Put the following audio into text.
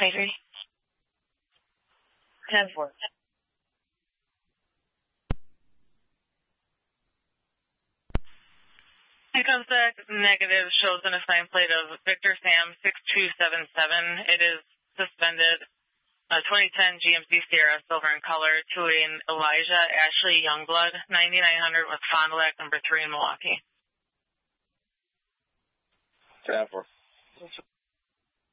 23. 10-4. Income stack negative shows an assigned plate of Victor Sam 6277. It is suspended. 2010 GMC Sierra silver in color to an Elijah Ashley Youngblood 9900 with Fond du Lac number 3 in Milwaukee. 10-4.